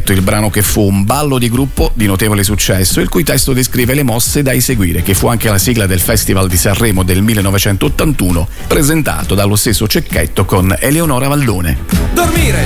Cecchetto, il brano che fu un ballo di gruppo di notevole successo, il cui testo descrive le mosse da eseguire, che fu anche la sigla del Festival di Sanremo del 1981, presentato dallo stesso Cecchetto con Eleonora Vallone. Dormire